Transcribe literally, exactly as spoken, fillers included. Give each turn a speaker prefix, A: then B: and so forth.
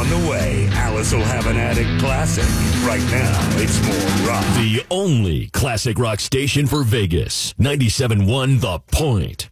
A: On the way, Alice will have an addict classic. Right now, it's more rock.
B: The only classic rock station for Vegas. ninety-seven point one The Point.